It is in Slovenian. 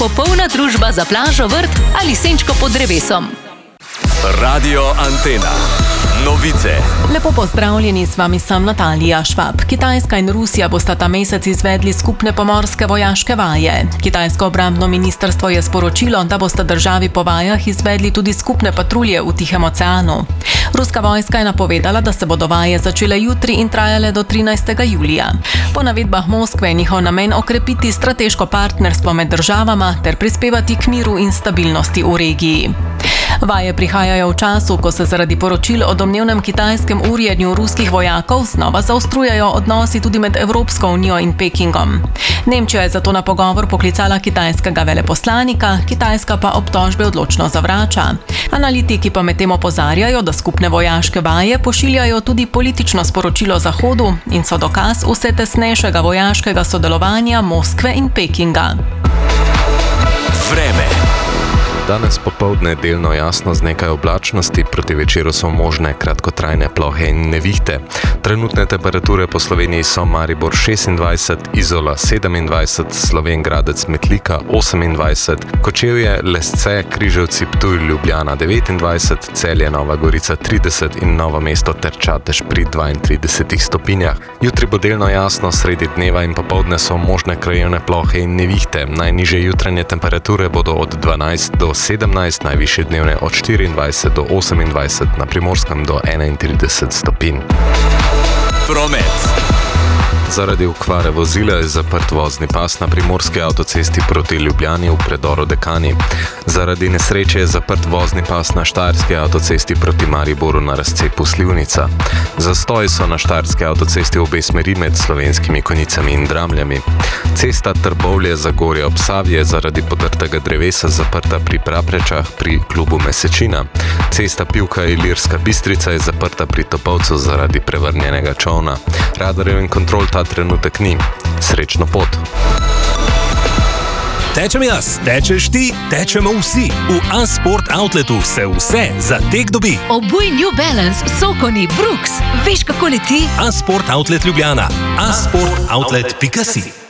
popolna družba za plažo, vrt ali senčko pod drevesom. Radio Antena. Novice. Lepo pozdravljeni, s vami sem Natalija Švab. Kitajska in Rusija bosta ta mesec izvedli skupne pomorske vojaške vaje. Kitajsko obrambno ministrstvo je sporočilo, da bosta državi po vajah izvedli tudi skupne patrulje v Tihem oceanu. Ruska vojska je napovedala, da se bodo vaje začele jutri in trajale do 13. julija. Po navedbah Moskve je njihov namen okrepiti strateško partnerstvo med državama ter prispevati k miru in stabilnosti v regiji. Vaje prihajajo v času, ko se zaradi poročil o domnevnem kitajskem urjenju ruskih vojakov znova zaostrujejo odnosi tudi med Evropsko unijo in Pekingom. Nemčija je zato na pogovor poklicala kitajskega veleposlanika, Kitajska pa obtožbe odločno zavrača. Analitiki pa medtem opozarjajo, da skupne vojaške vaje pošiljajo tudi politično sporočilo Zahodu in so dokaz vse tesnejšega vojaškega sodelovanja Moskve in Pekinga. Vreme. Danes popoldne delno jasno z nekaj oblačnosti, proti večeru so možne kratkotrajne plohe in nevihte. Trenutne temperature po Sloveniji so Maribor 26, Izola 27, Slovenj Gradec Metlika 28, Kočevje, Lesce, Križevci, Ptuj, Ljubljana 29, Celje, Nova Gorica 30 in Novo mesto ter Čatež pri 32 stopinjah. Jutri bo delno jasno, sredi dneva in popoldne so možne krajevne plohe in nevihte. Najnižje jutranje temperature bodo od 12 do 17, najvišje dnevne od 24 do 28, na Primorskem do 31 stopinj. Promet. Zaradi okvare vozila je zaprt vozni pas na primorski avtocesti proti Ljubljani v predoru Dekani. Zaradi nesreče je zaprt vozni pas na štajerski avtocesti proti Mariboru na razcepu Slivnica. Zastoji so na štajerski avtocesti v obe smeri med Slovenskimi Konjicami in Dramljami. Cesta Trbovlje-Zagorje ob Savi je zaradi podrtega drevesa zaprta pri Praprečah pri klubu Mesečina. Cesta Pivka-Ilirska Bistrica je zaprta pri Topolcu zaradi prevrnjenega čolna. Radarjev in kontrol ta trenutek ni. Srečno pot! Tečem jaz, tečeš ti, tečemo vsi. V A-Sport Outletu se vse za tek dobi. Obuj New Balance, Sokoni, Brooks. Veš, kako leti? A-Sport Outlet Ljubljana. asportoutlet.si